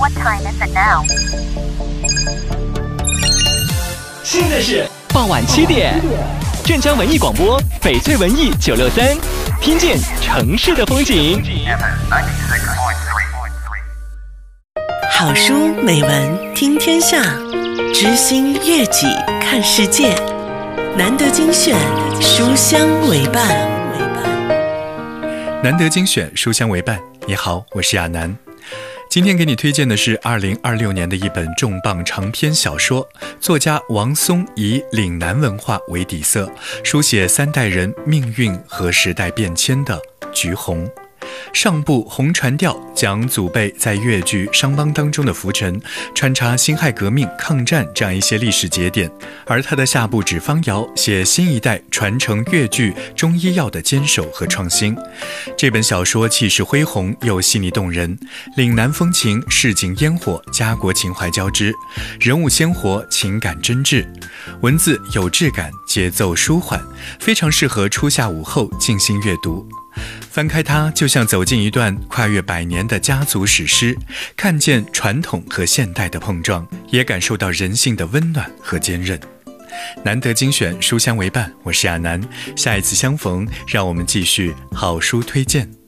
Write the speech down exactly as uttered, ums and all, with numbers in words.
What time is it now? 现在是傍晚七点，镇江文艺广播，翡翠文艺九六三，听见城市的风景。 好书美文听天下，知心悦己看世界。难得精选，书香为伴。 难得精选，书香为伴。你好，我是亚楠。今天给你推荐的是二零二六年的一本重磅长篇小说，作家王松以岭南文化为底色，书写三代人命运和时代变迁的《橘红》。上部《红船调》讲祖辈在越剧商帮当中的浮沉，穿插辛亥革命、抗战这样一些历史节点，而他的下部《纸坊谣》写新一代传承越剧中医药的坚守和创新。这本小说气势恢宏又细腻动人，岭南风情、市井烟火、家国情怀交织，人物鲜活，情感真挚，文字有质感，节奏舒缓，非常适合初夏午后静心阅读。翻开它，就像走进一段跨越百年的家族史诗，看见传统和现代的碰撞，也感受到人性的温暖和坚韧。难得精选，书香为伴，我是亚楠，下一次相逢，让我们继续好书推荐。